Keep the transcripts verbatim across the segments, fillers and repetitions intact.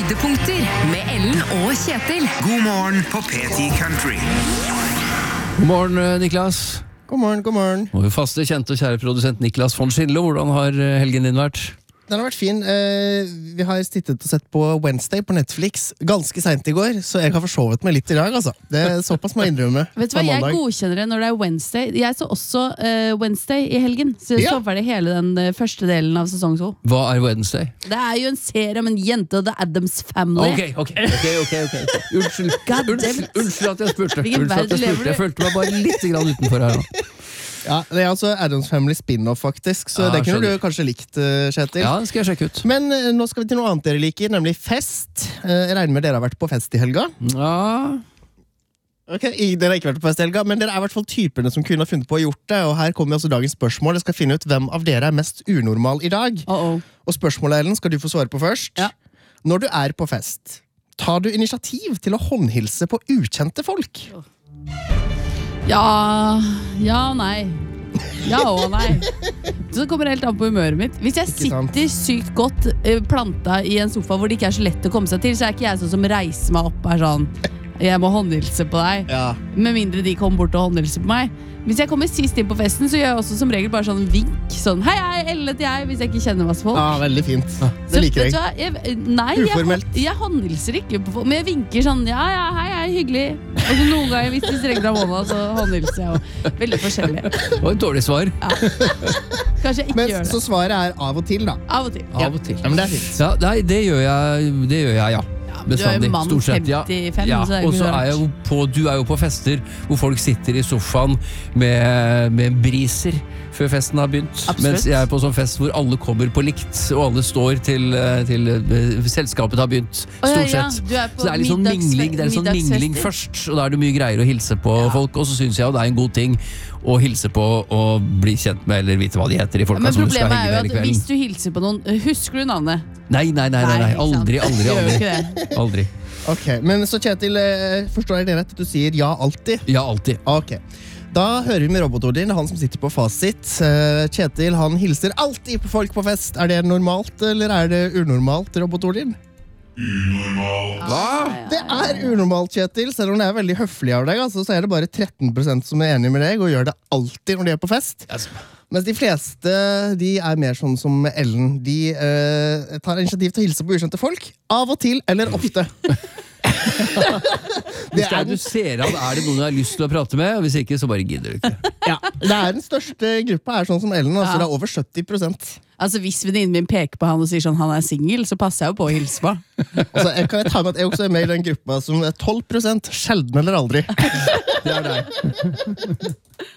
Høydepunkter med Ellen og Kjetil. God morgen på P ti Country. God morgen, Niklas. God morgen, god morgen. Og faste, kjente og kjære produsent Niklas von Schindler, hvordan har helgen din vært? Den har vært fin. Eh, vi har sittet og sett på Wednesday på Netflix ganske sent i går, så jeg har forsovet meg litt i dag, altså. Det er såpass må jeg innrømme. Vet du hva, jeg godkjenner det når det er Wednesday. Jeg så også uh, Wednesday i helgen, så jeg Ja. så ferdig hele den uh, første delen av sesong to. Hva er Wednesday? Det er jo en serie om en jente og The Addams Family. Ok, ok, ok, ok, ok. Unnskyld, God damn unnskyld, it. unnskyld at jeg spurte. Hvilken Unnskyld at verden jeg lever spurte. Jeg du? følte meg bare litt grann utenfor her nå. Ja, det er altså Addams Family spin-off, faktisk, så Ja, det kunne skjønner. du kanskje likt, eh, Kjetil. Ja, det skal jeg sjekke ut. Men eh, nå skal vi til noe annet dere liker, nemlig fest. Eh, jeg regner med dere har vært på fest i helga. Ja, Ok, i- Dere har ikke vært på fest i helga, men dere er i hvert fall typerne som kunne ha funnet på å gjort det. Og her kommer altså dagens spørsmål. Jeg skal finne ut hvem av dere er mest unormal i dag. Uh-oh. Og spørsmålet, Ellen, skal du få svare på først. Ja. Når du er på fest, tar du initiativ til å håndhilse på ukjente folk? Ja, ja og nei. Ja og nei. Så kommer det helt an på humøret mitt. Hvis jeg Ikke sant. sitter sykt godt eh, planta i en sofa hvor det ikke er så lett å komme seg til, så er ikke jeg sånn som reiser meg opp og er sånn jeg må håndhilse på deg. Ja. Med mindre de kommer bort og håndhilser på meg. Hvis jeg kommer sist inn på festen, så gjør jeg også som regel bare sånn vink. Sånn, hei, hei, Elle til jeg, hvis jeg ikke kjenner masse folk. Ja, veldig fint. Så, Det liker vet du jeg. hva? jeg Nei, jeg, Uformelt. jeg håndhilser ikke på folk. Men jeg vinker sånn, ja, ja, hei, hei, hyggelig. Og så noen ganger, hvis de strenger av hånda, så håndhilser jeg jo. Veldig forskjellig. det var et dårlig svar. Kanskje jeg ikke Men, gjør så det. svaret er av og til, da. Av og til. Av og til. Ja, men det er fint. Ja, nei, det gjør jeg, det gjør jeg, ja. du er jo Bestandig, mann stort sett, ja. femtifem, Ja, så det er ikke og så så er jeg rart. jo på, du er jo på fester hvor folk sitter i sofaen med, med briser før festen har begynt. Absolutt. Mens jeg er på sånn fest hvor alle kommer på likt, og alle står til, til eh, selskapet har begynt, Å, ja, stort ja, sett. du er på Så det er litt sånn middagsfe- mingling, det er litt sånn mingling middagsfester. først, og da er det mye greier å hilse på folk, og så synes jeg jo det er en god ting å hilse på og bli kjent med, eller vite hva de heter i folka Men som du skal problemet henge er jo med at hele hvis kvelden. du hilser på noen, husker du navnet? Nei, nei, nei, nei, nei. ikke sant? aldri, aldri, Gjør jo aldri. ikke det. Aldri. Ok, Men så Kjetil, eh, forstår jeg det rett at du sier ja alltid? Ja, alltid. Ok, da hører vi med robotordin, han som sitter på fasit. Eh, Kjetil, han hilser alltid på folk på fest. Er det normalt, eller er det unormalt, robotordin? Hva? Det er unormalt, Kjetil. Selv om det er veldig høflig av deg, altså, så er det bare tretten prosent som er enig med deg og gjør det alltid når de er på fest. Mens de fleste de er mer sånn som Ellen. De eh, tar initiativ til å hilse på ukjente folk. Av og til, eller ofte. Hvis det er du ser han, er det noen du har lyst til å prate med, og hvis ikke, så bare gidder du ikke. Ja, det er den største gruppa er sånn som Ellen. Altså, Ja. Det er over sytti prosent. Altså Hvis venninnen min peker på han og sier sånn han er singel, så passer jeg jo på å hilse på. Altså, jeg kan ta med at jeg også er med i den gruppa som er tolv prosent sjelden eller aldri. Det er deg.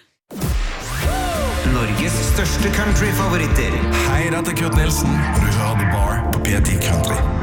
Norges største countryfavoritter. Hei, dette er Kurt Nilsen, og du hører The Bar på P ti Country.